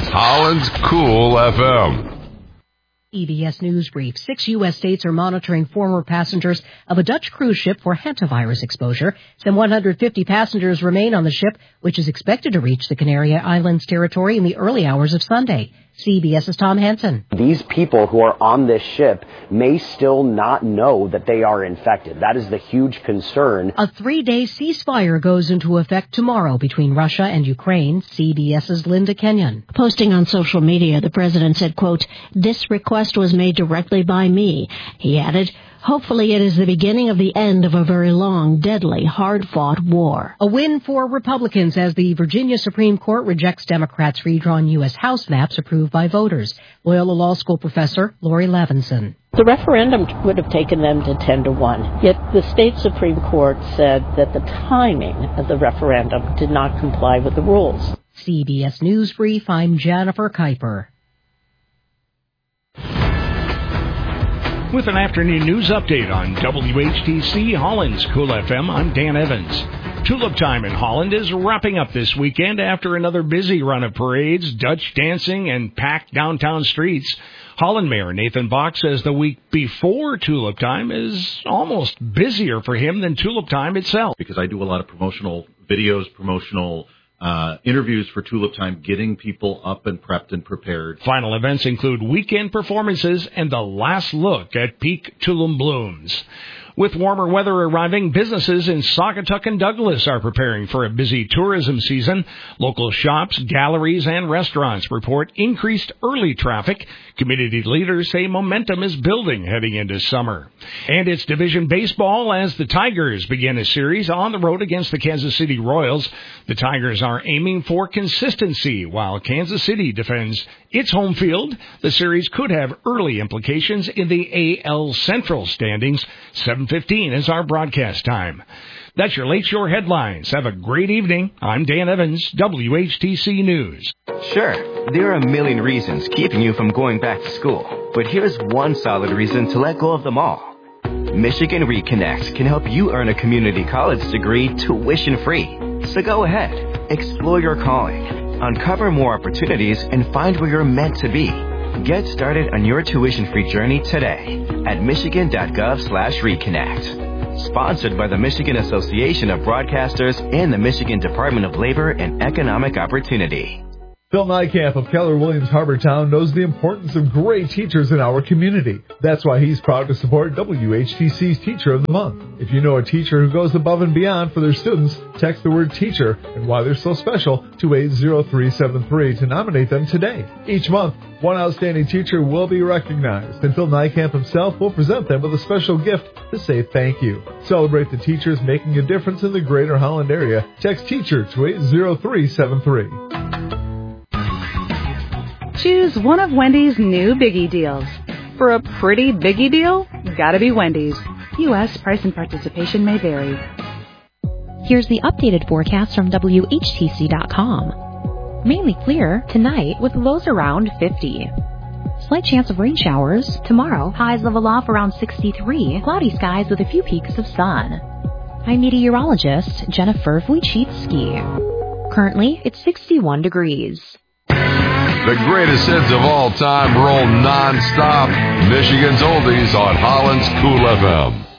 Holland's Cool FM. EBS News Brief. 6 U.S. states are monitoring former passengers of a Dutch cruise ship for hantavirus exposure. Some 150 passengers remain on the ship, which is expected to reach the Canary Islands territory in the early hours of Sunday. CBS's Tom Hansen. These people who are on this ship may still not know that they are infected. That is the huge concern. A 3-day ceasefire goes into effect tomorrow between Russia and Ukraine. CBS's Linda Kenyon. Posting on social media, the president said, quote, "This request was made directly by me." He added, "Hopefully it is the beginning of the end of a very long, deadly, hard-fought war." A win for Republicans as the Virginia Supreme Court rejects Democrats' redrawn U.S. House maps approved by voters. Loyola Law School professor Lori Levinson. The referendum would have taken them to 10-1, yet the state Supreme Court said that the timing of the referendum did not comply with the rules. CBS News Brief, I'm Jennifer Kuiper. With an afternoon news update on WHTC Holland's Cool FM, I'm Dan Evans. Tulip Time in Holland is wrapping up this weekend after another busy run of parades, Dutch dancing, and packed downtown streets. Holland Mayor Nathan Bach says the week before Tulip Time is almost busier for him than Tulip Time itself. Because I do a lot of promotional videos, promotional interviews for Tulip Time, getting people up and prepped and prepared. Final events include weekend performances and the last look at peak tulip blooms. With warmer weather arriving, businesses in Saugatuck and Douglas are preparing for a busy tourism season. Local shops, galleries, and restaurants report increased early traffic. Community leaders say momentum is building heading into summer. And it's Division Baseball as the Tigers begin a series on the road against the Kansas City Royals. The Tigers are aiming for consistency while Kansas City defends its home field. The series could have early implications in the AL Central standings. 7:15 is our broadcast time. That's your Late Shore headlines. Have a great evening. I'm Dan Evans, WHTC News. Sure, there are a million reasons keeping you from going back to school, but here's one solid reason to let go of them all. Michigan Reconnect can help you earn a community college degree tuition-free. So go ahead, explore your calling, uncover more opportunities, and find where you're meant to be. Get started on your tuition-free journey today at michigan.gov/reconnect. Sponsored by the Michigan Association of Broadcasters and the Michigan Department of Labor and Economic Opportunity. Phil Nijkamp of Keller Williams Harbortown knows the importance of great teachers in our community. That's why he's proud to support WHTC's Teacher of the Month. If you know a teacher who goes above and beyond for their students, text the word teacher and why they're so special to 80373 to nominate them today. Each month, one outstanding teacher will be recognized, and Phil Nijkamp himself will present them with a special gift to say thank you. Celebrate the teachers making a difference in the greater Holland area. Text teacher to 80373. Choose one of Wendy's new Biggie deals. For a pretty Biggie deal, gotta be Wendy's. U.S. price and participation may vary. Here's the updated forecast from WHTC.com. Mainly clear tonight with lows around 50. Slight chance of rain showers. Tomorrow, highs level off around 63. Cloudy skies with a few peaks of sun. I'm meteorologist Jennifer Wojcicki. Currently, it's 61 degrees. The greatest hits of all time roll non-stop. Michigan's Oldies on Holland's Cool FM.